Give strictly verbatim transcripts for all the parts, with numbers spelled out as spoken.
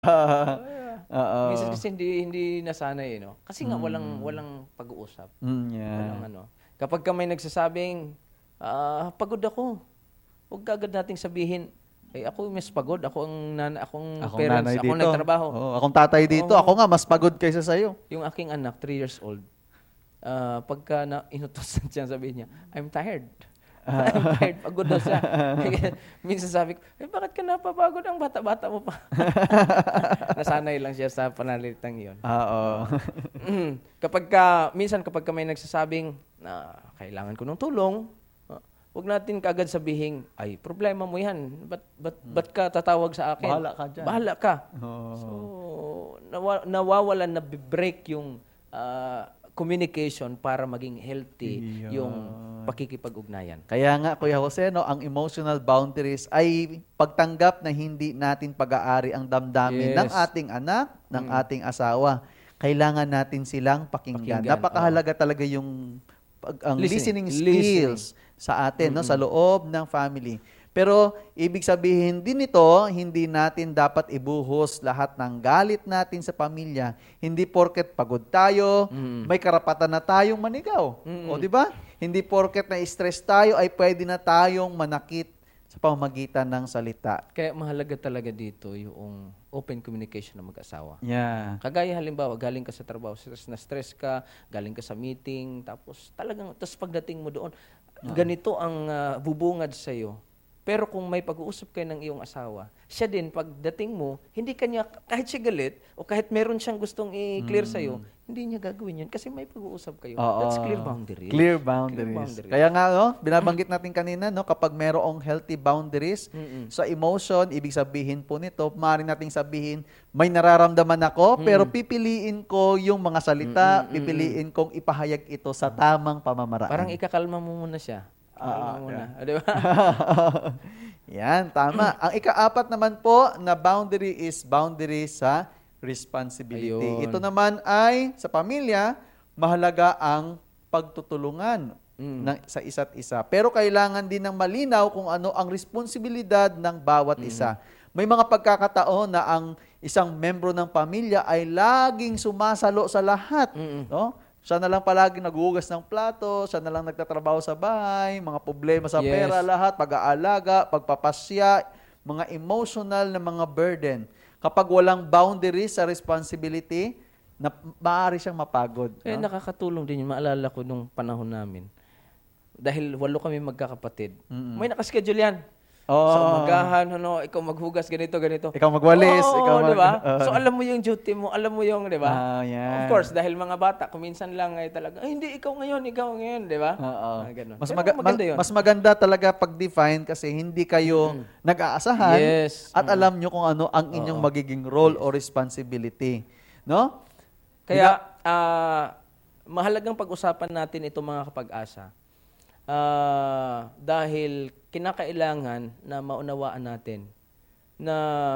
Oo. Minsan kasi hindi hindi nasanay, eh, 'no? Kasi nga walang Mm. walang pag-uusap. Mm, yeah. Walang ano. Kapag ka may nagsasabing, ah, "Pagod ako." Huwag kaagad nating sabihin, "Eh, ako mas pagod. Ako ang nana akong Akong parents, nanay ako ang dito. nagtrabaho." Oo, akong tatay dito. Ako Oo. nga mas pagod kaysa sa'yo. Yung aking anak, three years old, ah, pagka na inutusan siya, sabihin niya, "I'm tired." I'm tired. Pagod daw siya. Minsan sabi ko, "Eh, bakit ka napapagod? Ang bata-bata mo pa." Nasanay lang siya sa pananalitang yun. Oo. Mm. Kapagka minsan kapagka may nagsasabing na kailangan ko ng tulong, ah, wag natin kaagad sabihin, "Ay, problema mo 'yan. Ba't ba't ba't ka tatawag sa akin? Bahala ka dyan." Bahala ka." Oo. So, nawa nawawalan, nabe-break yung ah, communication para maging healthy Iyon. yung pakikipag-ugnayan. Kaya nga, Kuya Jose, no, ang emotional boundaries ay pagtanggap na hindi natin pag-aari ang damdamin ng Yes. ating anak, ng Mm. ating asawa. Kailangan natin silang pakinggan. Pakinggan, Napakahalaga talaga yung pag- ang listening, Listening. skills sa atin, no, sa Mm-mm. loob ng family. Pero ibig sabihin din ito, hindi natin dapat ibuhos lahat ng galit natin sa pamilya. Hindi porket pagod tayo, Mm. may karapatan na tayong manigaw. Mm-mm. O di ba? Hindi porket na stress tayo ay pwede na tayong manakit sa pamamagitan ng salita. Kaya mahalaga talaga dito yung open communication ng mag-asawa. Yeah. Kagaya halimbawa, galing ka sa trabaho, stress na stress ka, galing ka sa meeting, tapos talagang, tapos pagdating mo doon, ganito ang ah, bubungad sa'yo. Pero kung may pag-uusap kayo ng iyong asawa, siya din, pagdating mo, hindi kanya, kahit siya galit, o kahit meron siyang gustong i-clear sa'yo, hindi niya gagawin yun kasi may pag-uusap kayo. Oo. That's clear boundaries. Clear boundaries. boundaries. Kaya nga, no, binabanggit natin kanina, no, kapag merong healthy boundaries Mm-mm. sa emotion, ibig sabihin po nito, maaari nating sabihin, may nararamdaman ako, pero pipiliin ko yung mga salita, Mm-mm, mm-mm. pipiliin kong ipahayag ito sa tamang pamamaraan. Parang ikakalma mo muna siya. Ah, Kalma mo muna. yeah. Ah, di ba? Yan, tama. Ang ikaapat naman po na boundary is boundary sa responsibility. Ayun. Ito naman ay sa pamilya, mahalaga ang pagtutulungan Mm. ng, sa isa't isa. Pero kailangan din ng malinaw kung ano ang responsibilidad ng bawat isa. May mga pagkakataon na ang isang membro ng pamilya ay laging sumasalo sa lahat. Mm-mm. No? Siya na lang palagi naghuhugas ng plato, siya na lang nagtatrabaho sa bahay, mga problema sa Yes. pera, lahat, pag-aalaga, pagpapasya, mga emotional na mga burden. Kapag walang boundaries sa responsibility, na, maaari siyang mapagod. Eh, no? nakakatulong din yun. Maalala ko nung panahon namin. Dahil walo kami magkakapatid. Mm-mm. May nakaschedule yan. Oo. Sa umagahan, ano, ikaw maghugas, ganito, ganito. Ikaw magwalis, Oo, ikaw mag- di ba? Oo. So, alam mo yung duty mo, alam mo yung, di ba? Ah, yan. Of course, dahil mga bata, kuminsan lang ay talaga, ay, hindi, ikaw ngayon, ikaw ngayon, di ba? Oo. Ah, ganun. Mas, Pero maga- maganda mas, yun. mas maganda talaga pag-define kasi hindi kayo nag-aasahan Yes. at alam nyo kung ano ang inyong Oo. magiging role or responsibility. No? Kaya, ah, mahalagang pag-usapan natin itong mga kapag-asa. Ah, dahil kinakailangan na maunawaan natin na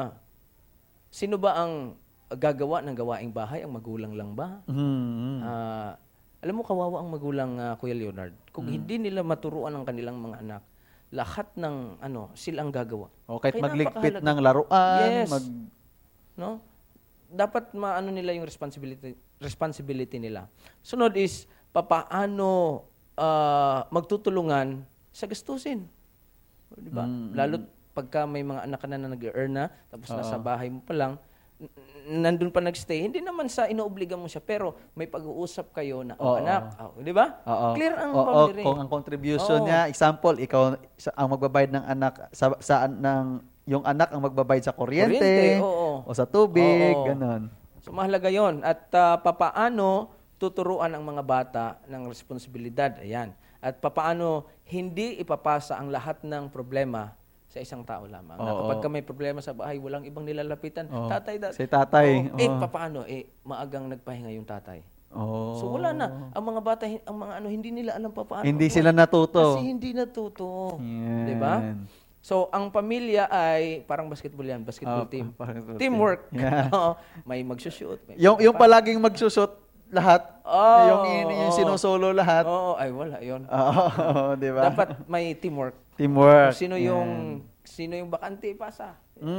sino ba ang gagawa ng gawaing bahay? Ang magulang lang ba? Mhm. Ah, alam mo, kawawa ang magulang, ah, Kuya Leonard. Kung hindi nila maturuan ang kanilang mga anak, lahat ng ano, sila ang gagawa. O kahit Kaya magligpit napakahalaga. ng laruan, Yes. mag No? Dapat maano nila yung responsibility responsibility nila. Sunod is papaano ah, magtutulungan sa gastusin. O, di ba? Mm, Lalo pagka may mga anak ka na na nag-earn na, tapos Oo. nasa bahay mo pa lang, n- n- nandun pa nagstay, hindi naman sa inoobliga mo siya, pero may pag-uusap kayo na, oh, Oo. anak, oh, di ba? Oo. Clear ang Oo, boundary. kung ang contribution Oo. niya, example, ikaw sa, ang magbabayad ng anak sa, sa ng yung anak ang magbabayad sa kuryente, Kuryente, oo. o sa tubig, Oo. ganon. So mahalaga 'yon. At ah, papaano tuturuan ang mga bata ng responsibilidad. Ayan. At papaano hindi ipapasa ang lahat ng problema sa isang tao lamang. Na Oo. kapag ka may problema sa bahay, walang ibang nilalapitan. Oo. Tatay, dad. Si tatay, Oo. Eh, oo. papaano? Eh, maagang nagpahinga yung tatay. Oh. So wala na. Ang mga bata, hin- ang mga ano, hindi nila alam papaano. Hindi sila natuto. Kasi hindi natuto. Yan. 'Di ba? So, ang pamilya ay parang basketball yan, basketball Oh, team. basketball Teamwork. team. Yeah. Oo. May magsushoot. May Yung yung palaging magsusot lahat, Oo, yung yung, yung oo. sinusolo lahat. Oo, ay wala, yun. Oo, di ba? Dapat may teamwork. Teamwork. Kung sino yung sino yung bakante, ipasa.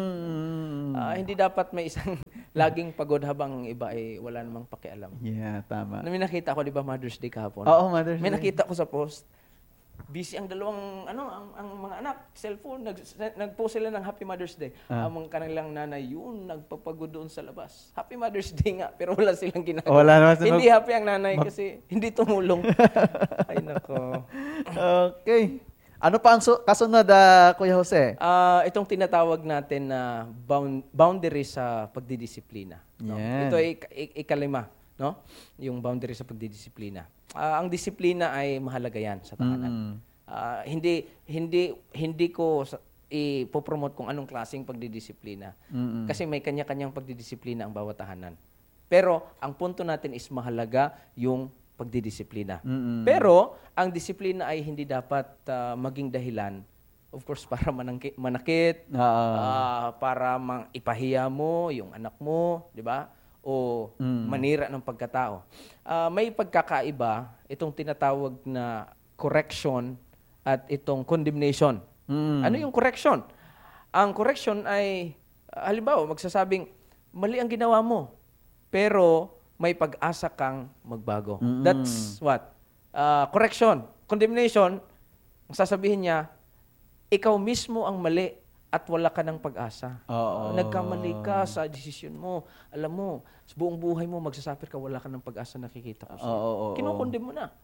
Mm. Ah, hindi dapat may isang laging pagod habang ang iba ay wala namang pakialam. Yeah, tama. Na may nakita ko, di ba, Mother's Day kahapon? Oo, Mother's May Day. nakita ko sa post, busy ang dalawang, ano, ang, ang mga anak, cellphone, nag, nag-post sila ng Happy Mother's Day. Ah. Ang mga kanilang nanay, yun, nagpapagod doon sa labas. Happy Mother's Day nga, pero wala silang ginagawa. Wala naman sila- Hindi happy ang nanay kasi hindi tumulong. Ay, nako. Okay. Ano pa ang su- kasunod, ah, Kuya Jose? Ah, itong tinatawag natin na bound, boundary sa pagdidisiplina. No? Yan. Ito ay ik- ik- ikalima, no? Yung boundary sa pagdidisiplina. Ah, ang disiplina ay mahalaga yan sa tahanan. Mm. Ah, hindi hindi hindi ko sa- ipopromote kung anong klaseng pagdidisiplina. Mm-mm. Kasi may kanya-kanyang pagdidisiplina ang bawat tahanan. Pero ang punto natin is mahalaga yung pagdidisiplina. Mm-mm. Pero ang disiplina ay hindi dapat ah, maging dahilan, of course, para manangki- manakit, Oo. ah, para mang ipahiya mo yung anak mo, di ba? O Mm. manira ng pagkatao. Ah, may pagkakaiba itong tinatawag na correction at itong condemnation. Mm. Ano yung correction? Ang correction ay, ah, halimbawa, magsasabing, mali ang ginawa mo, pero may pag-asa kang magbago. Mm-mm. That's what? Ah, correction. Condemnation, ang sasabihin niya, ikaw mismo ang mali at wala ka ng pag-asa. Oo. Ah, nagkamali ka sa desisyon mo. Alam mo, sa buong buhay mo, magsasuffer ka, wala ka ng pag-asa, nakikita ko sa'yo. Oo, oo, oo. Kinukondem mo na.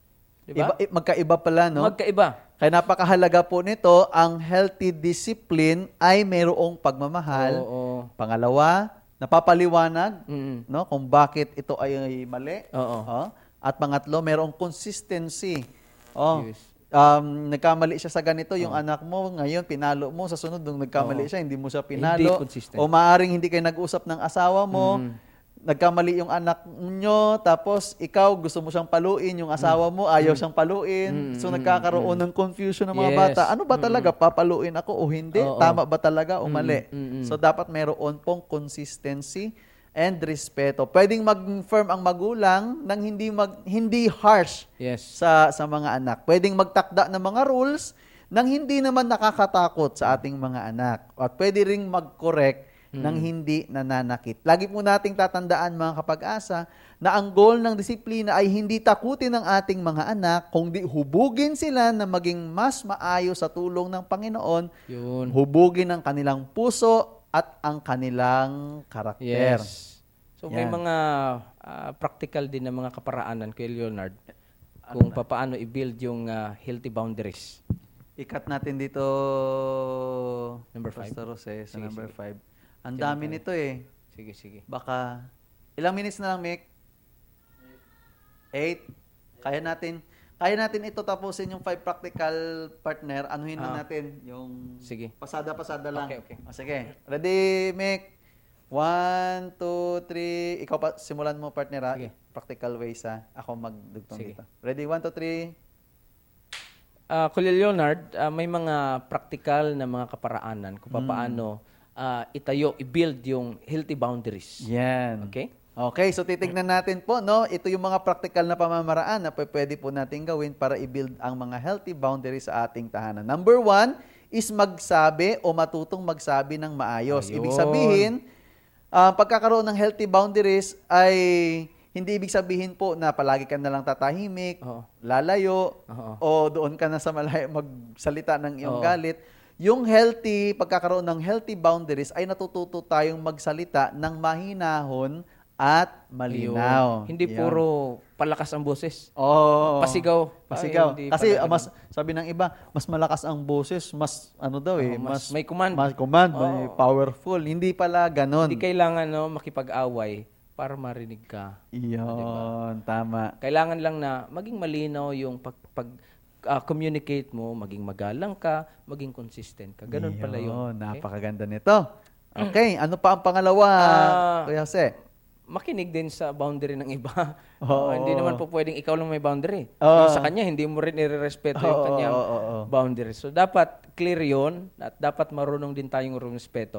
Diba? Iba, i- magkaiba pala, no? Magkaiba. Kaya napakahalaga po nito, ang healthy discipline ay mayroong pagmamahal. Oo. Pangalawa, napapaliwanag, Mm. no, kung bakit ito ay mali. Oo. Oh. At pangatlo, mayroong consistency. Oh. Yes. Um, nagkamali siya sa ganito, yung anak mo, ngayon pinalo mo, sa sunod nung nagkamali Oo. siya, hindi mo siya Hindi pinalo. consistent. O maaring hindi kayo nag-usap ng asawa mo, Mm. nagkamali yung anak nyo, tapos ikaw gusto mo siyang paluin, yung asawa mo ayaw siyang paluin. Mm, So mm, nagkakaroon ng confusion ng mga Yes. bata. Ano ba talaga, papaluin ako o hindi? Oo. Tama ba talaga o mali? Mm, mm, mm. So dapat mayroon pong consistency and respeto. Pwedeng mag-firm ang magulang nang hindi mag hindi harsh Yes. sa sa mga anak. Pwedeng magtakda ng mga rules nang hindi naman nakakatakot sa ating mga anak. At pwede ring mag-correct nang hindi nananakit. Lagi po nating tatandaan, mga kapag-asa, na ang goal ng disiplina ay hindi takutin ng ating mga anak, kundi hubugin sila na maging mas maayos sa tulong ng Panginoon, Yun. hubugin ang kanilang puso at ang kanilang karakter. Yes. So may Yan. mga ah, practical din na mga kaparaanan kay Leonard kung paano i-build yung ah, healthy boundaries. Ikat natin dito, Number five. Pastor Jose, sa Sige, number sige. five. Ang Sige, dami tayo. nito eh. Sige, sige. Baka, ilang minutes na lang, Mick? Eight. Kaya natin, kaya natin ito tapusin yung five practical partner. Anuhin lang Ah. natin yung Sige. pasada-pasada lang. Okay, okay. O, sige. Ready, Mick? One, two, three. Ikaw pa, simulan mo, partner, ha? Sige. Practical ways, ha? Ako magdugtong Sige. dito. Ready? One, two, three. Ah, Kuya Leonard, ah, may mga practical na mga kaparaanan kung paano ah, itayo, i-build yung healthy boundaries. Yan. Okay? Okay, so titignan natin po, no? Ito yung mga practical na pamamaraan na p- pwede po natin gawin para i-build ang mga healthy boundaries sa ating tahanan. Number one is magsabi o matutong magsabi ng maayos. Ayun. Ibig sabihin, ah, pagkakaroon ng healthy boundaries ay hindi ibig sabihin po na palagi ka na lang tatahimik, Oo. lalayo, Oo. o doon ka na sa malayo magsalita ng iyong Oo. galit. Yung healthy, pagkakaroon ng healthy boundaries ay natututo tayong magsalita ng mahinahon at malinaw. Ayun. Hindi Yan. puro palakas ang boses. Oo. Pasigaw. Pasigaw. Ay, hindi Kasi pala ah, mas sabi ng iba, mas malakas ang boses, mas ano daw eh, Oo, mas, mas may command. Mas command, may Oo. powerful. Hindi pala ganon. Hindi kailangan no, makipag-away para marinig ka. Iyon, tama. Kailangan lang na maging malinaw yung pag, pag ah, communicate mo, maging magalang ka, maging consistent ka. Ganun pala yun. Iyon, Okay? napakaganda nito. Okay, ano pa ang pangalawa, Ah, Kuya Jose? Makinig din sa boundary ng iba. Oo. Ah, hindi naman po pwedeng ikaw lang may boundary. Oo. Yung sa kanya, hindi mo rin irerespeto yung Oo, kanyang oo, oo, oo. boundary. So, dapat clear yun at dapat marunong din tayong rumespeto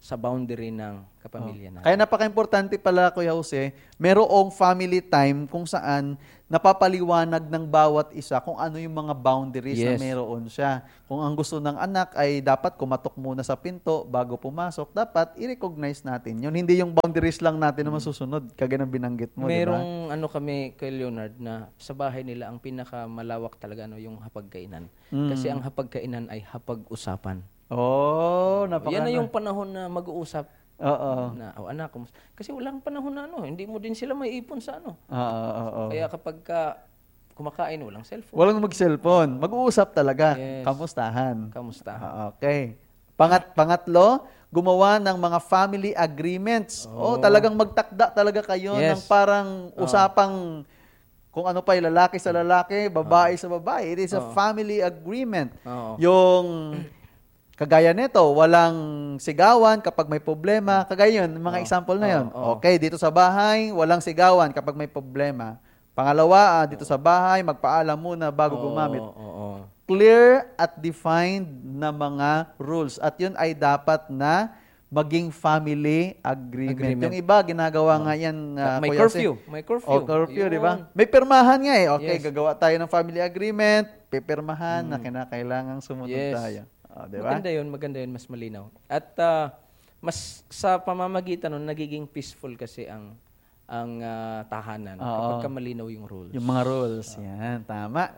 sa boundary ng kapamilya natin. Kaya napaka-importante pala, Kuya Jose, merong family time kung saan napapaliwanag ng bawat isa kung ano yung mga boundaries na Yes. meron siya. Kung ang gusto ng anak ay dapat kumatok muna sa pinto bago pumasok, dapat i-recognize natin yun. Hindi yung boundaries lang natin na masusunod, kagaya ng binanggit mo, di ba? Merong ano kami kay Leonard na sa bahay nila ang pinakamalawak talaga no yung hapagkainan. Mm. Kasi ang hapagkainan ay hapag-usapan. Oh, napaka Yan na yung panahon na mag-uusap Oo. na oh, anak kumusta? Kasi walang panahon na ano, hindi mo din sila maiipon sa ano. Oo, oo, oo. Kaya kapag ka kumakain walang cellphone. Walang mag-cellphone. Mag-uusap talaga. Yes. Kamustahan. Kamusta? Ah, okay. Pangat pangatlo, gumawa ng mga family agreements. Oh, talagang magtakda talaga kayo Yes. ng parang usapang kung ano pa, lalaki sa lalaki, babae sa babae. It is a family agreement. Oo. Yung kagaya nito, walang sigawan kapag may problema. Kagaya yun, mga example na yun. Oo. Okay, dito sa bahay, walang sigawan kapag may problema. Pangalawa, ah, dito sa bahay, magpaalam muna bago gumamit. Oo, oo. Clear at defined na mga rules. At yun ay dapat na maging family agreement. Agreement. Yung iba, ginagawa nga yan. ah, may Kuya Jose. curfew, may curfew. O, curfew, di ba? Yun. May pirmahan nga eh. Okay, Yes. gagawa tayo ng family agreement, pipirmahan na kinakailangang sumunod Yes. tayo. O, di ba? Maganda yun, maganda yun, mas malinaw. At ah, mas sa pamamagitan nun, nagiging peaceful kasi ang ang ah, tahanan Oo. kapag ka malinaw yung rules. Yung mga rules. Yan, tama.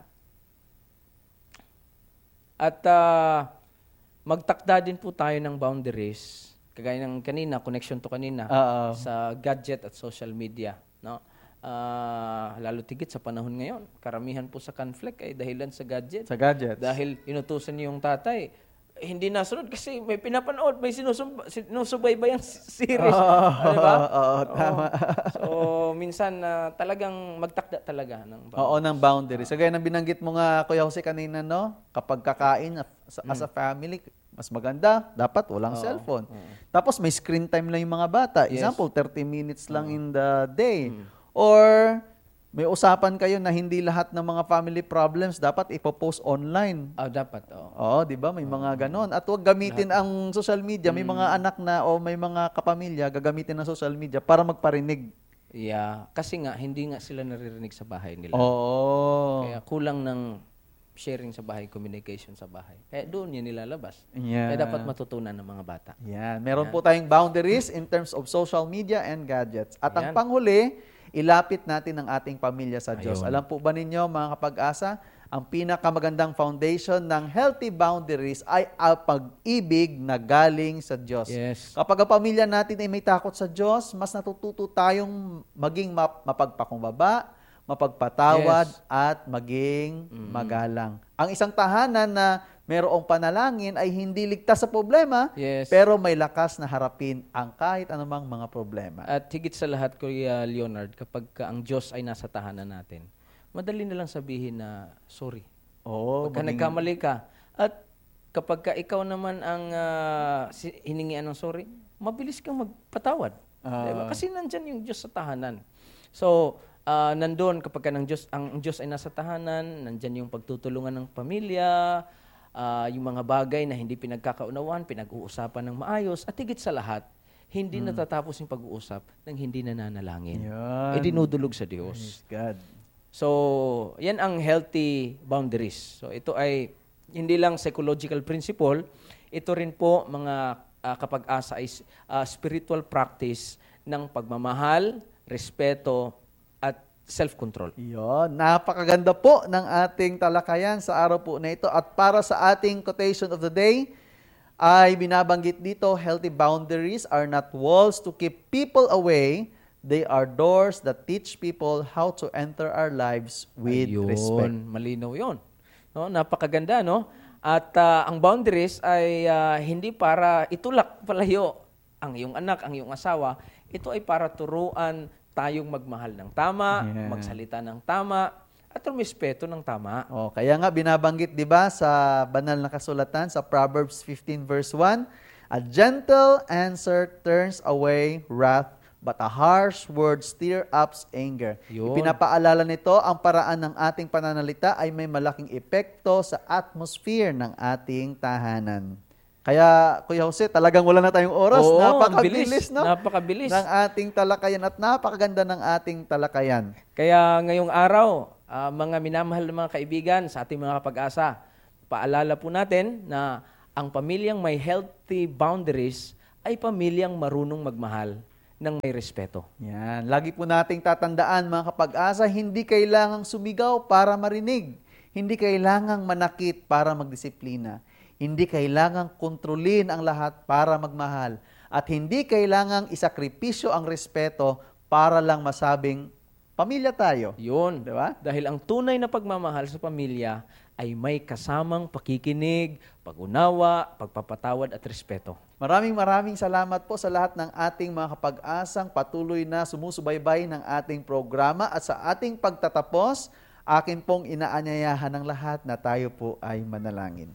At ah, magtakda din po tayo ng boundaries. Kagaya ng kanina, connection to kanina, Oo. sa gadget at social media. No? Ah, lalo tigit sa panahon ngayon. Karamihan po sa conflict ay dahilan sa gadget. Sa gadgets. Dahil inutusan niyo yung tatay, eh, hindi nasunod kasi may pinapanood, may sinusum- sinusubaybayang series. Oo, Di ba? oo, tama. So, minsan na talagang magtakda talaga ng boundaries. Oo, ng boundaries. So, gaya ng binanggit mo nga, Kuya Jose, kanina, no? Kapag kakain as, as a family, mas maganda, dapat walang cellphone. Tapos may screen time lang yung mga bata. Yes. Example, thirty minutes lang in the day. Or may usapan kayo na hindi lahat ng mga family problems dapat ipopost online. Ah, dapat, oo. Oo, di ba? May mga ganon. At huwag gamitin ang social media. May mga anak na o may mga kapamilya gagamitin ng social media para magparinig. Yeah, kasi nga hindi nga sila naririnig sa bahay nila. Oo. Kaya kulang ng sharing sa bahay, communication sa bahay. Kaya doon yan nilalabas. Yeah. Kaya dapat matutunan ng mga bata. Yan. Meron po tayong boundaries in terms of social media and gadgets. At ang Ayan. panghuli, ilapit natin ang ating pamilya sa Diyos. Ayun. Alam po ba ninyo, mga kapag-asa, ang pinakamagandang foundation ng healthy boundaries ay ang pag-ibig na galing sa Diyos. Yes. Kapag ang pamilya natin ay may takot sa Diyos, mas natututo tayong maging map- mapagpakumbaba, mapagpatawad, Yes. at maging magalang. Ang isang tahanan na mayroong panalangin ay hindi ligtas sa problema, Yes. pero may lakas na harapin ang kahit anumang mga problema. At higit sa lahat, Kuya Leonard, kapag ka ang Diyos ay nasa tahanan natin, madali na lang sabihin na sorry. Oo, Pagka maging- nagkamali ka. At kapag ka ikaw naman ang ah, si- hiningian ng sorry, mabilis kang magpatawad. Ah. Diba? Kasi nandyan yung Diyos sa tahanan. So, ah, nandun kapag ka ng Diyos, ang Diyos ay nasa tahanan, nandyan yung pagtutulungan ng pamilya, ah, yung mga bagay na hindi pinagkakaunawaan, pinag-uusapan ng maayos, at higit sa lahat, hindi natatapos yung pag-uusap nang hindi nananalangin. Yan. E dinudulog sa Diyos. Praise God. So, yan ang healthy boundaries. So, ito ay hindi lang psychological principle, ito rin po mga ah, kapag-asa ay ah, spiritual practice ng pagmamahal, respeto, at self-control. Yun. Napakaganda po ng ating talakayan sa araw po na ito. At para sa ating quotation of the day, ay binabanggit dito, healthy boundaries are not walls to keep people away. They are doors that teach people how to enter our lives with Ayun, respect. malinaw yun. No, napakaganda, no? At ah, ang boundaries ay ah, hindi para itulak palayo ang iyong anak, ang iyong asawa. Ito ay para turuan tayong magmahal ng tama, Yeah. magsalita ng tama, at rumispeto ng tama. Oh, kaya nga binabanggit 'di ba sa banal na kasulatan sa Proverbs fifteen verse one, a gentle answer turns away wrath, but a harsh word stir ups anger. Yun. Pinapaalala nito ang paraan ng ating pananalita ay may malaking epekto sa atmosphere ng ating tahanan. Kaya, Kuya Jose, talagang wala na tayong oras. Oo, Napakabilis, bilis, no? napakabilis. Ng ating talakayan at napakaganda ng ating talakayan. Kaya ngayong araw, ah, mga minamahal na mga kaibigan sa ating mga kapag-asa, paalala po natin na ang pamilyang may healthy boundaries ay pamilyang marunong magmahal ng may respeto. Yan. Lagi po nating tatandaan, mga kapag-asa, hindi kailangang sumigaw para marinig. Hindi kailangang manakit para magdisiplina. Hindi kailangang kontrolin ang lahat para magmahal. At hindi kailangang isakripisyo ang respeto para lang masabing pamilya tayo. Yun. Di ba? Dahil ang tunay na pagmamahal sa pamilya ay may kasamang pakikinig, pag-unawa, pagpapatawad at respeto. Maraming maraming salamat po sa lahat ng ating mga kapag-asang patuloy na sumusubaybay ng ating programa at sa ating pagtatapos, akin pong inaanyayahan ng lahat na tayo po ay manalangin.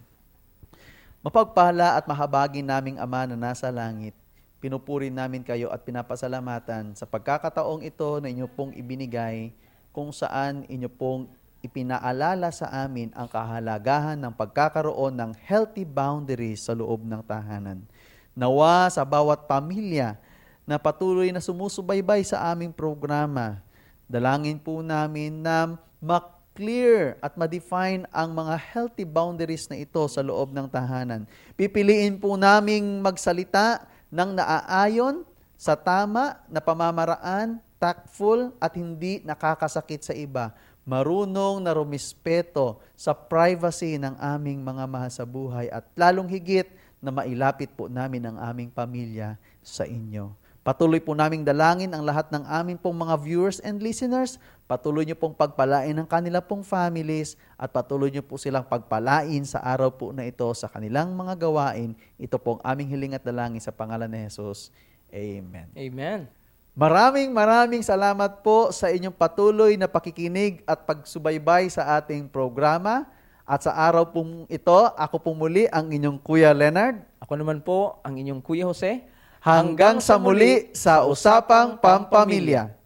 Mapagpala at mahabagin naming Ama na nasa langit, pinupuri namin kayo at pinapasalamatan sa pagkakataong ito na inyo pong ibinigay kung saan inyo pong ipinaalala sa amin ang kahalagahan ng pagkakaroon ng healthy boundaries sa loob ng tahanan. Nawa sa bawat pamilya na patuloy na sumusubaybay sa aming programa, dalangin po namin na ma-clear at ma-define ang mga healthy boundaries na ito sa loob ng tahanan. Pipiliin po naming magsalita ng naaayon sa tama na pamamaraan, tactful at hindi nakakasakit sa iba. Marunong na rumispeto sa privacy ng aming mga mahal sa buhay at lalong higit na mailapit po namin ang aming pamilya sa inyo. Patuloy po naming dalangin ang lahat ng aming pong mga viewers and listeners. Patuloy niyo pong pagpalain ang kanila pong families at patuloy niyo po silang pagpalain sa araw po na ito sa kanilang mga gawain. Ito pong aming hiling at dalangin sa pangalan ni Jesus. Amen. Amen. Maraming maraming salamat po sa inyong patuloy na pakikinig at pagsubaybay sa ating programa. At sa araw pong ito, ako pong muli ang inyong Kuya Leonard. Ako naman po ang inyong Kuya Jose. Hanggang sa muli sa Usapang Pampamilya.